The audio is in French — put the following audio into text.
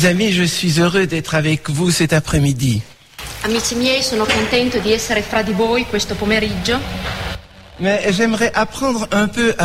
Mes amis, je suis heureux d'être avec vous cet après-midi. Amici miei, sono contento di essere fra di voi questo pomeriggio. Mais j'aimerais apprendre un peu